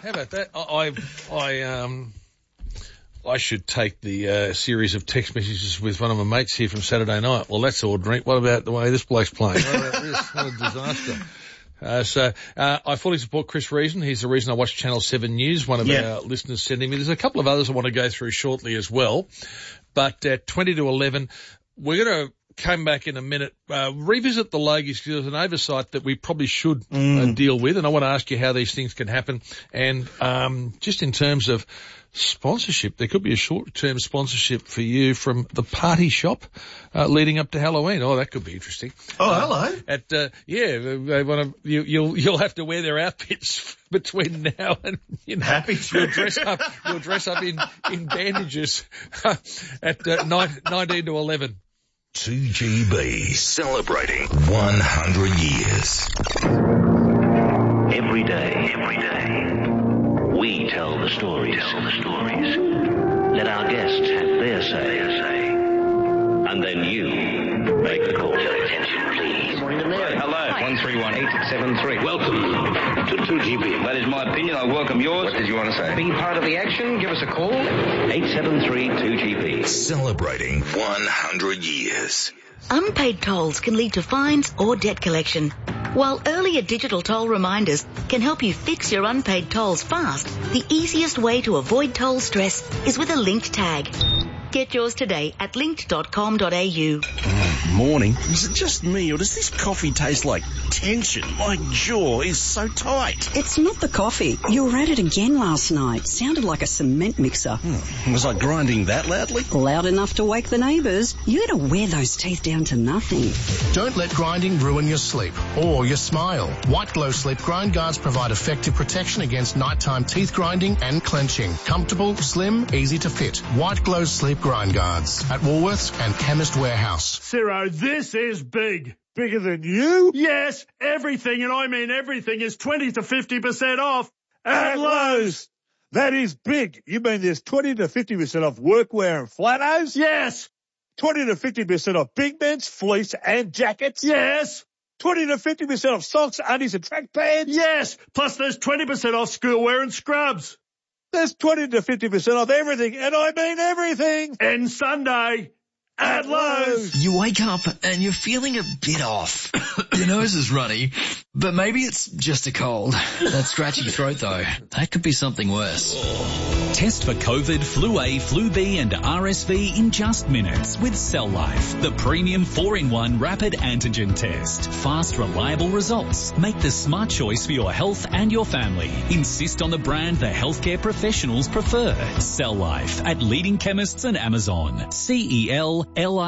How about that? I should take the series of text messages with one of my mates here from Saturday night. Well, that's ordinary. What about the way this bloke's playing? What about this? What a disaster. I fully support Chris Reason. He's the reason I watch Channel 7 News. One of our listeners sending me. There's a couple of others I want to go through shortly as well. But at 20 to 11, we're going to come back in a minute, revisit the Logies, because there's an oversight that we probably should deal with. And I want to ask you how these things can happen. And just in terms of sponsorship, there could be a short-term sponsorship for you from the party shop leading up to Halloween. Oh, that could be interesting. Oh, hello. They want to. You'll have to wear their outfits between now and happy. You'll dress up in bandages at 19 to 11. 2GB celebrating 100 years. Every day, we tell the stories. Let our guests have their say. And then you make the call. Attention, please. Good morning to Mary. Hello, 131-8673. Welcome to 2GB. That is my opinion. I welcome yours. What did you want to say? Be part of the action. Give us a call. 873-2GB. Celebrating 100 years. Unpaid tolls can lead to fines or debt collection, while earlier digital toll reminders can help you fix your unpaid tolls fast. The easiest way to avoid toll stress is with a linked tag. Get yours today at linked.com.au. Morning. Is it just me, or does this coffee taste like tension? My jaw is so tight. It's not the coffee. You were at it again last night. Sounded like a cement mixer. Was I grinding that loudly? Loud enough to wake the neighbours. You had to wear those teeth down to nothing. Don't let grinding ruin your sleep or your smile. White Glow Sleep Grind Guards provide effective protection against nighttime teeth grinding and clenching. Comfortable, slim, easy to fit. White Glow Sleep Grind Guards at Woolworths and Chemist Warehouse. Ciro, this is big. Bigger than you? Yes, everything, and I mean everything, is 20 to 50% off at Lowe's. That is big. You mean there's 20 to 50% off workwear and flannels? Yes. 20 to 50% off big men's fleece and jackets? Yes. 20 to 50% off socks, undies and track pants? Yes. Plus there's 20% off schoolwear and scrubs. There's 20 to 50% off everything, and I mean everything. And Sunday at Lowe's. You wake up and you're feeling a bit off. Your nose is runny, but maybe it's just a cold. That scratchy throat, though, that could be something worse. Test for COVID, Flu A, Flu B and RSV in just minutes with Cell Life, the premium 4-in-1 rapid antigen test. Fast, reliable results. Make the smart choice for your health and your family. Insist on the brand the healthcare professionals prefer. Cell Life at leading chemists and Amazon. CELLIFE.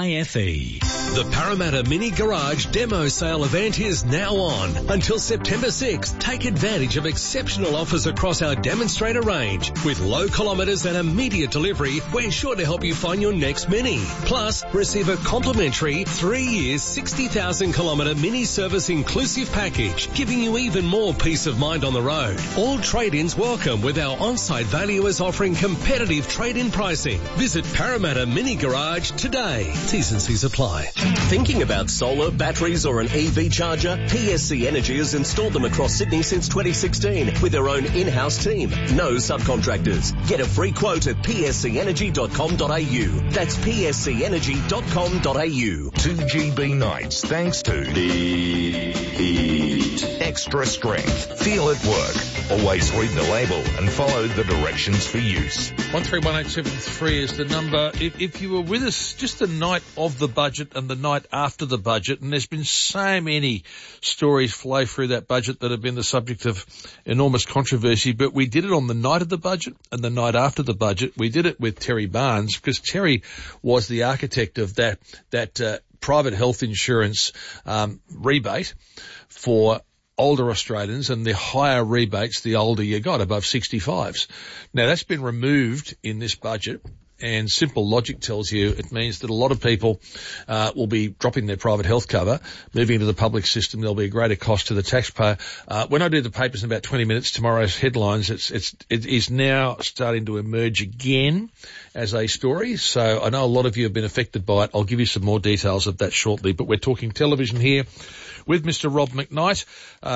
The Parramatta Mini Garage Demo Sale event is now on. Until September 6th, take advantage of exceptional offers across our demonstrator range. With low kilometres and immediate delivery, we're sure to help you find your next Mini. Plus, receive a complimentary 3 years, 60,000 kilometre Mini service inclusive package, giving you even more peace of mind on the road. All trade-ins welcome, with our on-site valuers offering competitive trade-in pricing. Visit Parramatta Mini Garage today. T's and C's apply. Thinking about solar, batteries or an EV charger? PSC Energy has installed them across Sydney since 2016 with their own in-house team. No subcontractors. Get a free quote at pscenergy.com.au. That's pscenergy.com.au. 2GB nights thanks to the Extra Strength. Feel it work. Always read the label and follow the directions for use. 131873 is the number. If you were with us just the night of the budget and the night after the budget, and there's been so many stories flow through that budget that have been the subject of enormous controversy, but we did it on the night of the budget and the night after the budget. We did it with Terry Barnes because Terry was the architect of that private health insurance rebate for older Australians, and the higher rebates the older you got, above 65s. Now, that's been removed in this budget, And simple logic tells you it means that a lot of people will be dropping their private health cover, moving into the public system. There'll be a greater cost to the taxpayer. When I do the papers in about 20 minutes, tomorrow's headlines, it is now starting to emerge again as a story. So I know a lot of you have been affected by it. I'll give you some more details of that shortly. But we're talking television here with Mr. Rob McKnight.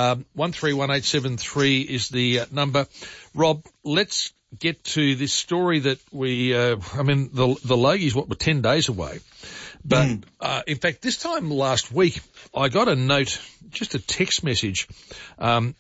131873 is the number. Rob, let's get to this story that the Logies, were 10 days away. But, in fact, this time last week, I got a note, just a text message, and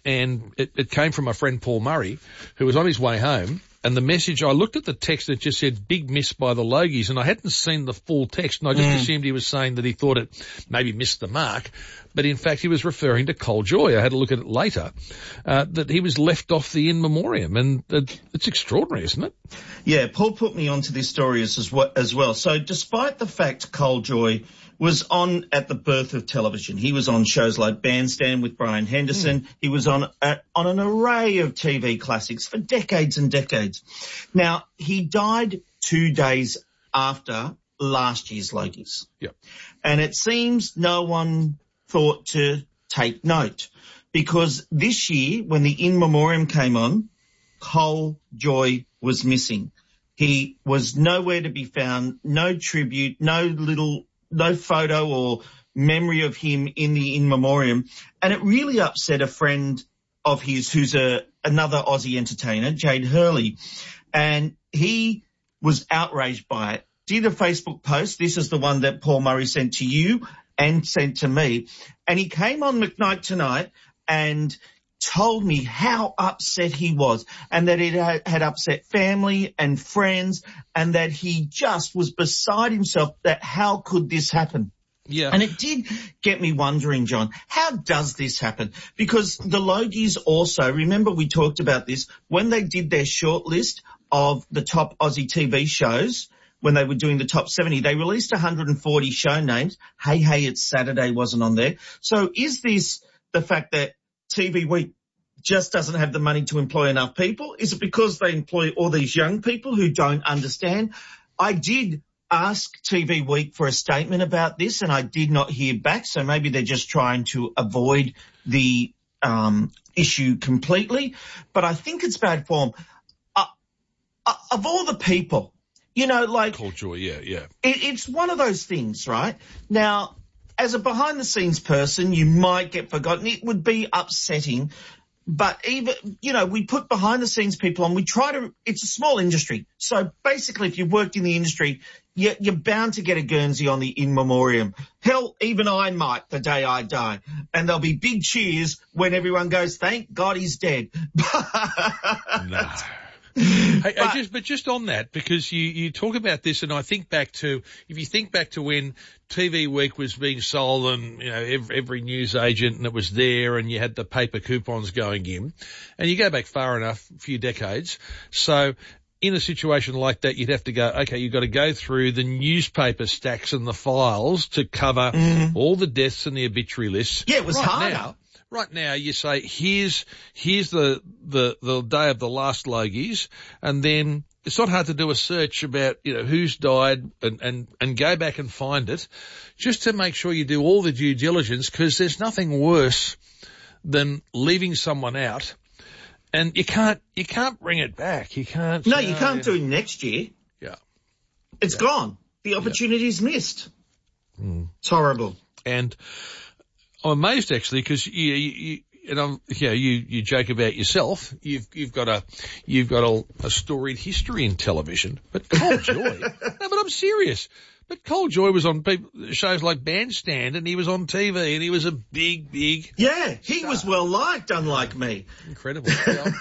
it came from my friend Paul Murray, who was on his way home. And the message, I looked at the text that just said, big miss by the Logies, and I hadn't seen the full text, and I just assumed he was saying that he thought it maybe missed the mark. But in fact, he was referring to Cole Joy. I had a look at it later, that he was left off the in memoriam, and it's extraordinary, isn't it? Yeah, Paul put me onto this story as well. So despite the fact Cole Joy was on at the birth of television, he was on shows like Bandstand with Brian Henderson. He was on an array of TV classics for decades and decades. Now, he died 2 days after last year's Logies. Yep. And it seems no one thought to take note, because this year, when the in memoriam came on, Cole Joy was missing. He was nowhere to be found, no tribute, no photo or memory of him in the in memoriam. And it really upset a friend of his who's another Aussie entertainer, Jade Hurley. And he was outraged by it. Did a Facebook post. This is the one that Paul Murray sent to you and sent to me. And he came on McKnight Tonight and told me how upset he was, and that it had upset family and friends, and that he just was beside himself, that how could this happen? Yeah. And it did get me wondering, John, how does this happen? Because the Logies also, remember we talked about this, when they did their short list of the top Aussie TV shows, when they were doing the top 70, they released 140 show names. Hey, It's Saturday wasn't on there. So is this the fact that TV Week just doesn't have the money to employ enough people? Is it because they employ all these young people who don't understand? I did ask TV Week for a statement about this, and I did not hear back, so maybe they're just trying to avoid the issue completely. But I think it's bad form. Of all the people, like Cole Joy, yeah. It's one of those things, right? Now, as a behind-the-scenes person, you might get forgotten. It would be upsetting. But even, we put behind-the-scenes people on. We try to – it's a small industry. So basically, if you've worked in the industry, you're bound to get a Guernsey on the in memoriam. Hell, even I might the day I die. And there'll be big cheers when everyone goes, thank God he's dead. No. But just on that, because you talk about this, and I think back to, if you think back to when TV Week was being sold, and every news agent and it was there, and you had the paper coupons going in, and you go back far enough, a few decades. So in a situation like that, you'd have to go, okay, you've got to go through the newspaper stacks and the files to cover all the deaths and the obituary lists. Yeah, it was harder. Right now, you say, here's the day of the last Logies, and then it's not hard to do a search about, who's died and go back and find it, just to make sure you do all the due diligence, because there's nothing worse than leaving someone out, and you can't bring it back. You can't. No, you can't do it next year. Yeah. It's gone. The opportunity's missed. It's horrible. And I'm amazed, actually, because you joke about yourself. You've got a storied history in television, but Cole Joy. No, but I'm serious. But Cole Joy was on shows like Bandstand, and he was on TV, and he was a big. Yeah, he was well liked, unlike me. Incredible.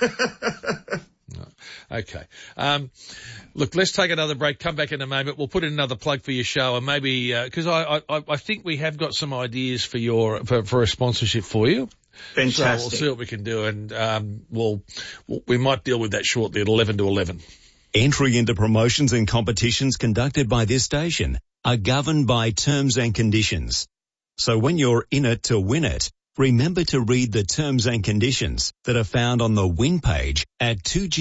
Okay. Look, let's take another break. Come back in a moment. We'll put in another plug for your show, and maybe because I think we have got some ideas for for a sponsorship for you. Fantastic. So we'll see what we can do, and we might deal with that shortly at 11 to 11. Entry into promotions and competitions conducted by this station are governed by terms and conditions. So when you're in it to win it, Remember to read the terms and conditions that are found on the win page at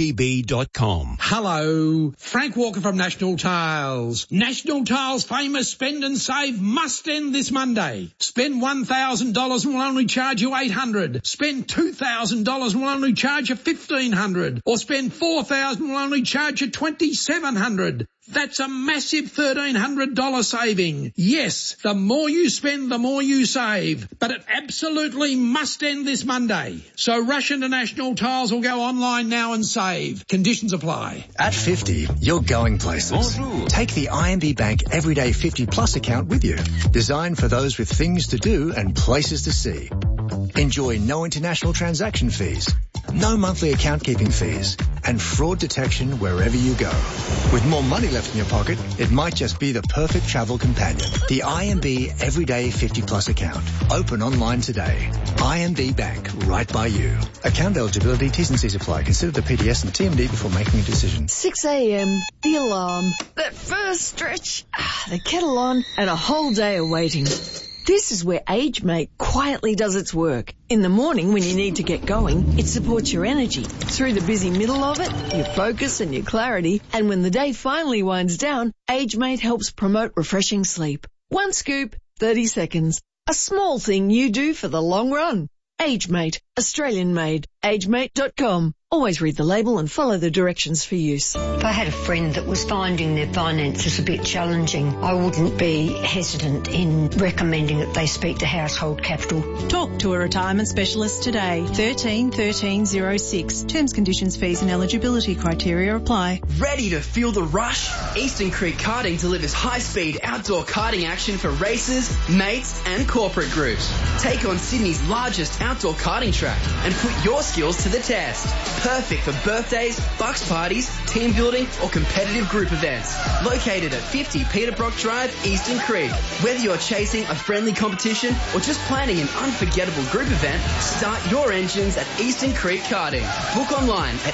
2gb.com. Hello, Frank Walker from National Tiles. National Tiles' famous spend and save must end this Monday. Spend $1,000 and we'll only charge you $800. Spend $2,000 and we'll only charge you $1,500. Or spend $4,000 and we'll only charge you $2,700. That's a massive $1,300 saving. Yes, the more you spend, the more you save. But it absolutely must end this Monday. So rush into National Tiles or go online now and save. Conditions apply. At 50, you're going places. Take the IMB Bank Everyday 50 Plus account with you. Designed for those with things to do and places to see. Enjoy no international transaction fees, no monthly account keeping fees, and fraud detection wherever you go. With more money left in your pocket, it might just be the perfect travel companion. The IMB Everyday 50 Plus account. Open online today. IMB Bank, right by you. Account eligibility, T's and C's apply. Consider the PDS and TMD before making a decision. 6 a.m, the alarm, that first stretch, the kettle on, and a whole day of waiting. This is where AgeMate quietly does its work. In the morning when you need to get going, it supports your energy. Through the busy middle of it, your focus and your clarity. And when the day finally winds down, AgeMate helps promote refreshing sleep. One scoop, 30 seconds. A small thing you do for the long run. AgeMate, Australian made. AgeMate.com. Always read the label and follow the directions for use. If I had a friend that was finding their finances a bit challenging, I wouldn't be hesitant in recommending that they speak to Household Capital. Talk to a retirement specialist today. 13 1306. Terms, conditions, fees and eligibility criteria apply. Ready to feel the rush? Eastern Creek Karting delivers high-speed outdoor karting action for races, mates and corporate groups. Take on Sydney's largest outdoor karting track and put your skills to the test. Perfect for birthdays, bucks parties, team building or competitive group events. Located at 50 Peter Brock Drive, Eastern Creek. Whether you're chasing a friendly competition or just planning an unforgettable group event, start your engines at Eastern Creek Karting. Book online at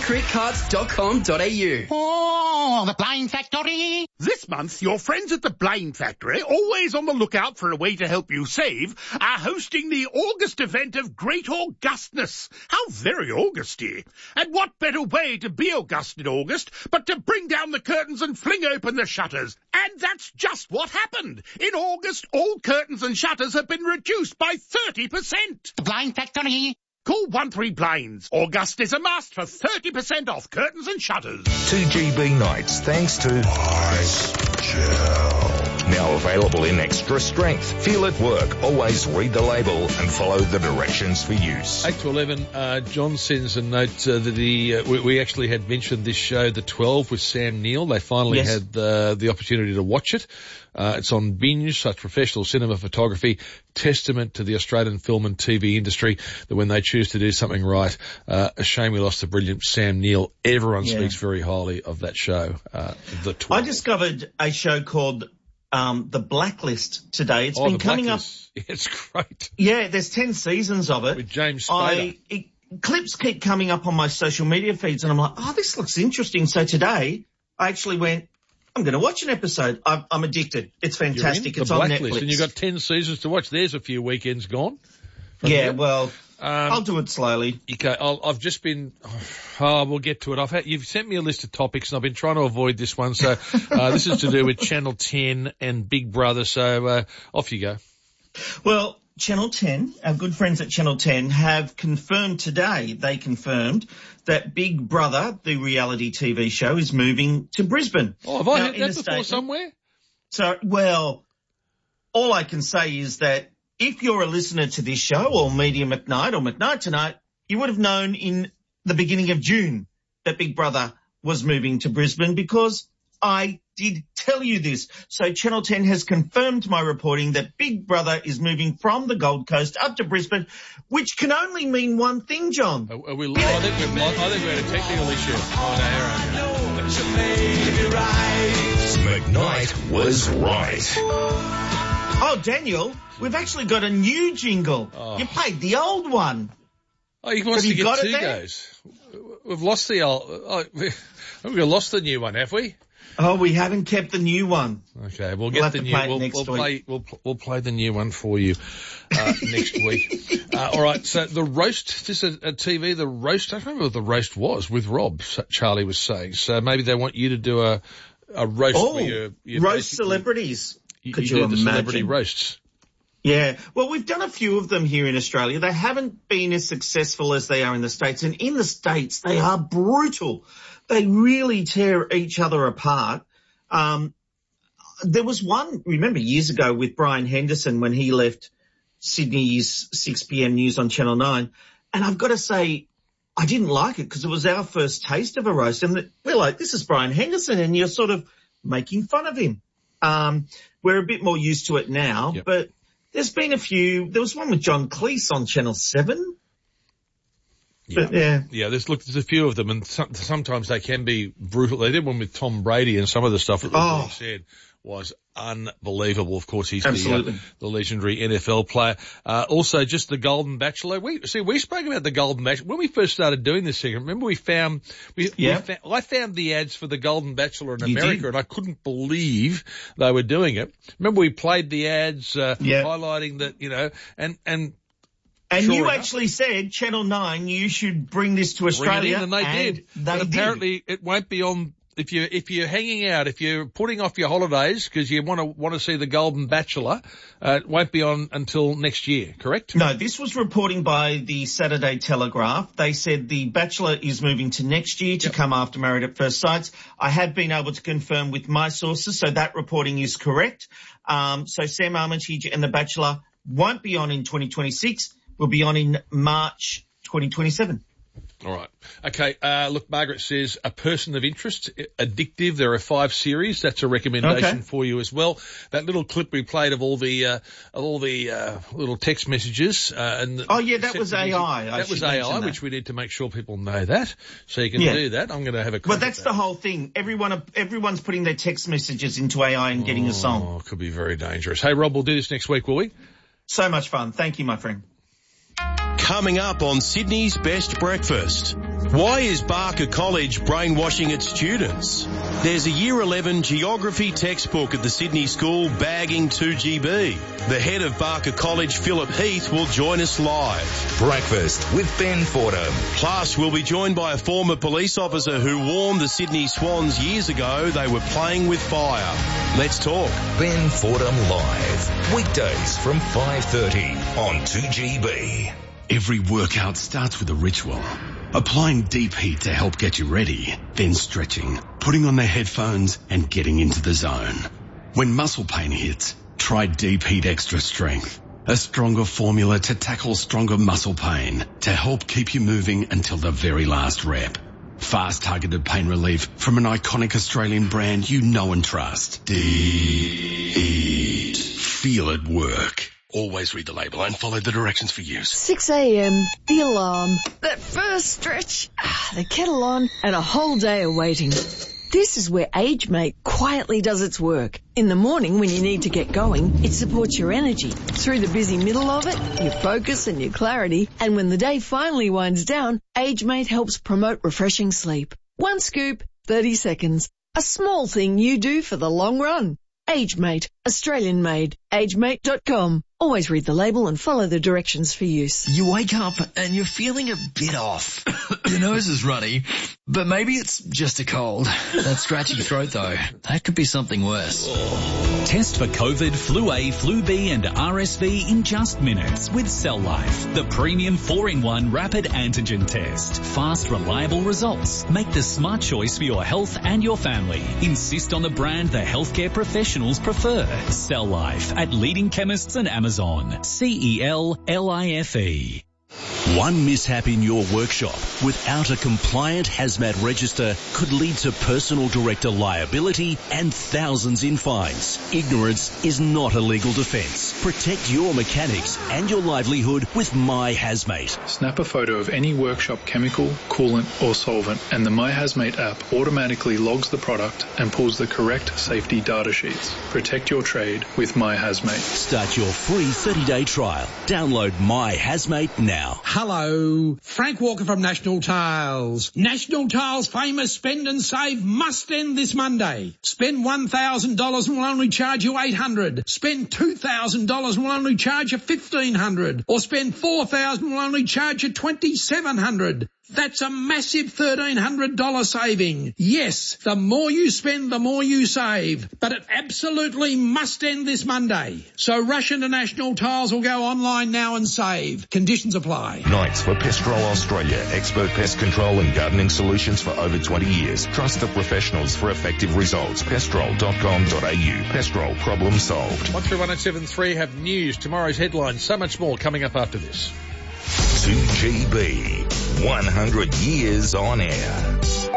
easterncreekkarts.com.au. Oh, the Blame Factory! This month, your friends at the Blame Factory, always on the lookout for a way to help you save, are hosting the August event of Great Augustness. How very Augusty! And what better way to be August in August but to bring down the curtains and fling open the shutters? And that's just what happened. In August, all curtains and shutters have been reduced by 30%. The Blame Factory. Call 13-Blinds. August is a must for 30% off curtains and shutters. 2GB nights thanks to Ice Gel. Now available in extra strength. Feel it work. Always read the label and follow the directions for use. 8 to 11, John sends a note that we actually had mentioned this show, The 12, with Sam Neill. They finally had the opportunity to watch it. It's on Binge, such professional cinema photography, testament to the Australian film and TV industry that when they choose to do something right, a shame we lost the brilliant Sam Neill. Everyone speaks very highly of that show, The 12. I discovered a show called The Blacklist today. It's been coming up. It's great. Yeah, there's 10 seasons of it. With James Spader. Clips keep coming up on my social media feeds and I'm like, oh, this looks interesting. So today I actually went, I'm going to watch an episode. I'm addicted. It's fantastic. It's on Netflix. And you've got 10 seasons to watch. There's a few weekends gone. Yeah, well, I'll do it slowly. Okay, I've just been... we'll get to it. You've sent me a list of topics and I've been trying to avoid this one. So this is to do with Channel 10 and Big Brother. So off you go. Well, Channel 10, our good friends at Channel 10 have confirmed today, they confirmed that Big Brother, the reality TV show, is moving to Brisbane. Oh, have I heard that before somewhere? So, well, all I can say is that if you're a listener to this show or Media McKnight or McKnight Tonight, you would have known in the beginning of June that Big Brother was moving to Brisbane because I did tell you this. So Channel 10 has confirmed my reporting that Big Brother is moving from the Gold Coast up to Brisbane, which can only mean one thing, John. I think we're at a technical issue. McKnight was right. Oh, Daniel, we've actually got a new jingle. Oh. You played the old one. Oh, you want us to get two goes? We've lost the old... we've lost the new one, have we? Oh, we haven't kept the new one. Okay, we'll get the new. We'll play the new one for you next week. All right. So the roast, just a TV. The roast. I don't remember what the roast was with Rob. Charlie was saying. So maybe they want you to do a roast. Oh, where you roast celebrities. Could you do imagine? the celebrity roasts? Yeah. Well, we've done a few of them here in Australia. They haven't been as successful as they are in the States. And in the States, they are brutal. They really tear each other apart. There was one, remember, years ago with Brian Henderson when he left Sydney's 6 p.m. news on Channel 9. And I've got to say, I didn't like it because it was our first taste of a roast. And we're like, this is Brian Henderson, and you're sort of making fun of him. We're a bit more used to it now, but there's been a few. There was one with John Cleese on Channel 7. But, yeah. There's a few of them, and sometimes they can be brutal. They did one with Tom Brady, and some of the stuff that was being said was unbelievable. Of course, he's the legendary NFL player. Also, just the Golden Bachelor. We spoke about the Golden Bachelor when we first started doing this segment. Remember, I found the ads for the Golden Bachelor in America, and I couldn't believe they were doing it. Remember, we played the ads highlighting that, and you actually said, Channel 9, you should bring this to Australia. And they did. But apparently it won't be on, if you're hanging out, if you're putting off your holidays because you want to see the Golden Bachelor, it won't be on until next year, correct? No, this was reporting by the Saturday Telegraph. They said the Bachelor is moving to next year to come after Married at First Sight. I have been able to confirm with my sources, so that reporting is correct. So Sam Armitage and the Bachelor won't be on in 2026. Will be on in March 2027. All right. Okay. Look, Margaret says A Person of Interest, Addictive. There are 5 series. That's a recommendation for you as well. That little clip we played of all the little text messages. That was AI. That was AI, which we need to make sure people know that. So you can do that. I'm going to have a crack. Well, that's the whole thing. Everyone's putting their text messages into AI and getting a song. Oh, it could be very dangerous. Hey, Rob, we'll do this next week, will we? So much fun. Thank you, my friend. Coming up on Sydney's Best Breakfast. Why is Barker College brainwashing its students? There's a Year 11 geography textbook at the Sydney school bagging 2GB. The head of Barker College, Philip Heath, will join us live. Breakfast with Ben Fordham. Plus, we'll be joined by a former police officer who warned the Sydney Swans years ago they were playing with fire. Let's talk. Ben Fordham Live. Weekdays from 5:30 on 2GB. Every workout starts with a ritual. Applying deep heat to help get you ready, then stretching, putting on the headphones and getting into the zone. When muscle pain hits, try Deep Heat Extra Strength, a stronger formula to tackle stronger muscle pain to help keep you moving until the very last rep. Fast targeted pain relief from an iconic Australian brand you know and trust. Deep Heat. Feel it work. Always read the label and follow the directions for use. 6 a.m, the alarm, that first stretch, the kettle on, and a whole day of waiting. This is where AgeMate quietly does its work. In the morning when you need to get going, it supports your energy. Through the busy middle of it, your focus and your clarity. And when the day finally winds down, AgeMate helps promote refreshing sleep. 1 scoop, 30 seconds. A small thing you do for the long run. AgeMate, Australian made. AgeMate.com. Always read the label and follow the directions for use. You wake up and you're feeling a bit off. Your nose is runny, but maybe it's just a cold. That scratchy throat though, that could be something worse. Test for COVID, Flu A, Flu B and RSV in just minutes with Cell Life, the premium 4-in-1 rapid antigen test. Fast, reliable results. Make the smart choice for your health and your family. Insist on the brand the healthcare professionals prefer. Cell Life at leading chemists and Amazon. CELLIFE. One mishap in your workshop without a compliant hazmat register could lead to personal director liability and thousands in fines. Ignorance is not a legal defence. Protect your mechanics and your livelihood with My Hazmate. Snap a photo of any workshop chemical, coolant or solvent and the My Hazmate app automatically logs the product and pulls the correct safety data sheets. Protect your trade with My Hazmate. Start your free 30-day trial. Download My Hazmate now. Hello, Frank Walker from National Tiles. National Tiles' famous spend and save must end this Monday. Spend $1,000 and we'll only charge you $800. Spend $2,000 and we'll only charge you $1,500. Or spend $4,000 and we'll only charge you $2,700. That's a massive $1,300 saving. Yes, the more you spend, the more you save. But it absolutely must end this Monday. So rush into National Tiles or go online now and save. Conditions apply. Knights for Pestrol Australia. Expert pest control and gardening solutions for over 20 years. Trust the professionals for effective results. Pestrol.com.au. Pestrol, problem solved. 131073 have news. Tomorrow's headlines. So much more coming up after this. 2GB, 100 years on air.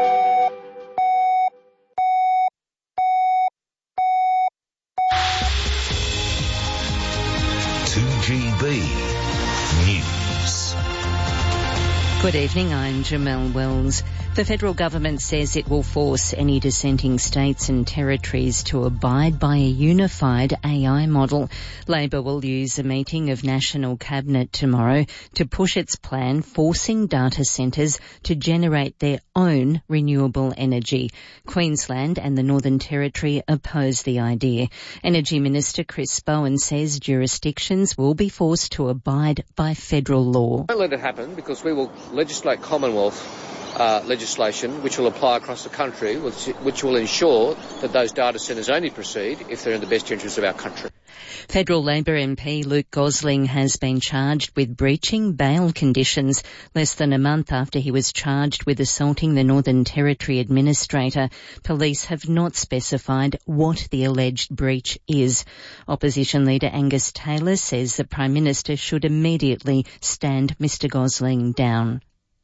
News. Good evening, I'm Jamelle Wells. The federal government says it will force any dissenting states and territories to abide by a unified AI model. Labor will use a meeting of National Cabinet tomorrow to push its plan forcing data centres to generate their own renewable energy. Queensland and the Northern Territory oppose the idea. Energy Minister Chris Bowen says jurisdictions will be forced to abide by federal law. Don't let it happen because we will legislate Commonwealth legislation which will apply across the country, which will ensure that those data centres only proceed if they're in the best interests of our country. Federal Labor MP Luke Gosling has been charged with breaching bail conditions less than a month after he was charged with assaulting the Northern Territory Administrator. Police have not specified what the alleged breach is. Opposition leader Angus Taylor says the Prime Minister should immediately stand Mr Gosling down.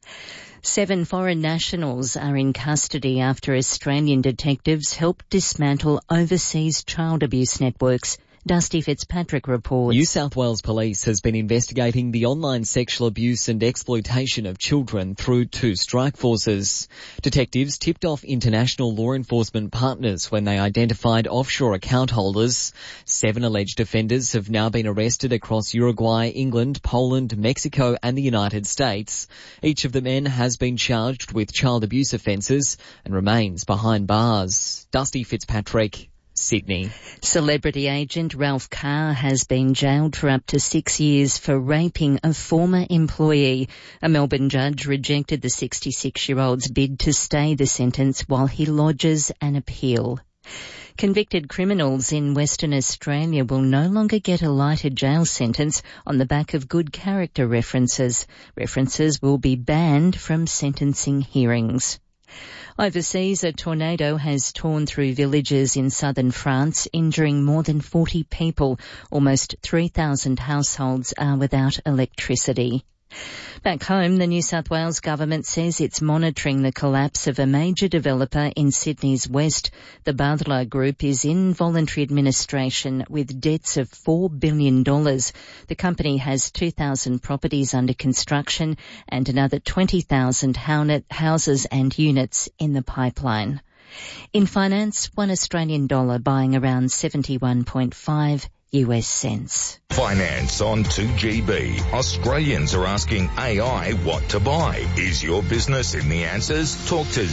7 foreign nationals are in custody after Australian detectives helped dismantle overseas child abuse networks. Dusty Fitzpatrick reports. New South Wales Police has been investigating the online sexual abuse and exploitation of children through 2 strike forces. Detectives tipped off international law enforcement partners when they identified offshore account holders. 7 alleged offenders have now been arrested across Uruguay, England, Poland, Mexico and the United States. Each of the men has been charged with child abuse offences and remains behind bars. Dusty Fitzpatrick, Sydney. Celebrity agent Ralph Carr has been jailed for up to 6 years for raping a former employee. A Melbourne judge rejected the 66-year-old's bid to stay the sentence while he lodges an appeal. Convicted criminals in Western Australia will no longer get a lighter jail sentence on the back of good character references. References will be banned from sentencing hearings. Overseas, a tornado has torn through villages in southern France, injuring more than 40 people. Almost 3,000 households are without electricity. Back home, the New South Wales government says it's monitoring the collapse of a major developer in Sydney's west. The Badla Group is in voluntary administration with debts of $4 billion. The company has 2,000 properties under construction and another 20,000 houses and units in the pipeline. In finance, $1 Australian dollar buying around 71.5 US cents. Finance on 2GB. Australians are asking AI what to buy. Is your business in the answers? Talk to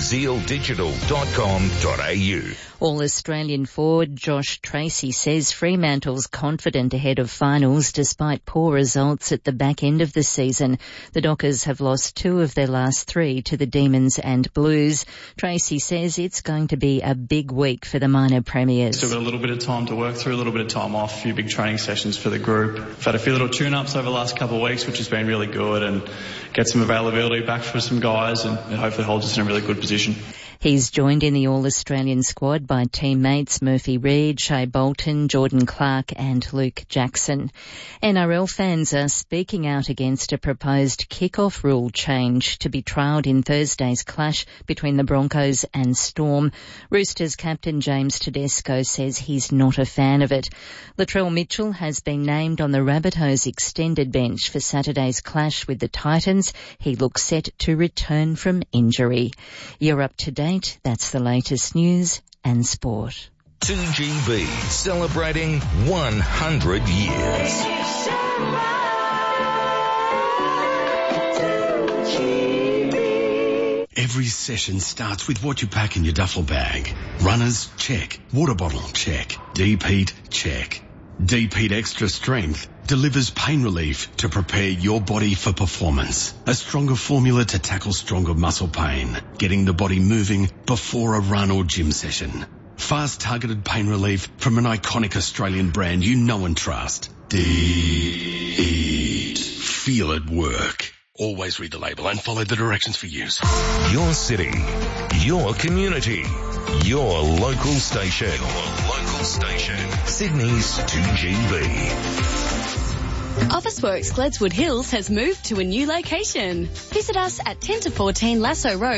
zealdigital.com.au. All-Australian forward Josh Tracy says Fremantle's confident ahead of finals despite poor results at the back end of the season. The Dockers have lost 2 of their last 3 to the Demons and Blues. Tracy says it's going to be a big week for the minor premiers. Still got a little bit of time to work through, a little bit of time off, a few big training sessions for the group. We've had a few little tune-ups over the last couple of weeks, which has been really good, and get some availability back for some guys and hopefully holds us in a really good position. He's joined in the All-Australian squad by teammates Murphy Reid, Shea Bolton, Jordan Clark and Luke Jackson. NRL fans are speaking out against a proposed kick-off rule change to be trialled in Thursday's clash between the Broncos and Storm. Roosters captain James Tedesco says he's not a fan of it. Latrell Mitchell has been named on the Rabbitohs extended bench for Saturday's clash with the Titans. He looks set to return from injury. You're up to date. That's the latest news and sport. 2GB, celebrating 100 years. Every session starts with what you pack in your duffel bag. Runners, check. Water bottle, check. Deep heat, check. Deep Heat Extra Strength delivers pain relief to prepare your body for performance. A stronger formula to tackle stronger muscle pain, getting the body moving before a run or gym session. Fast targeted pain relief from an iconic Australian brand you know and trust. Deep Heat. Feel it work. Always read the label and follow the directions for use. Your city, your community, your local station. Your local station. Sydney's 2GB. Officeworks Gledswood Hills has moved to a new location. Visit us at 10 to 14 Lasso Road.